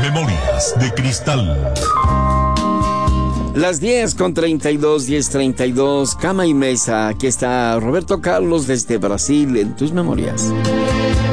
Memorias de Cristal. Las 10:32, 10:32, cama y mesa. Aquí está Roberto Carlos desde Brasil en tus memorias.